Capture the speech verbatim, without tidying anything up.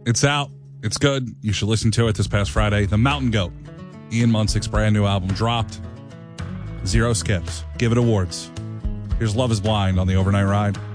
It's out. It's good. You should listen to it this past Friday. The Mountain Goat. Ian Munsick's brand new album dropped. Zero skips. Give it awards. Here's Love is Blind on the Overnight Ride.